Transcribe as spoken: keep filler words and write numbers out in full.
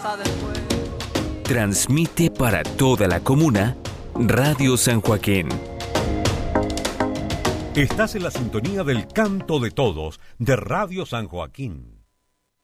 hasta después. Transmite para toda la comuna Radio San Joaquín. Estás en la sintonía del Canto de Todos de Radio San Joaquín.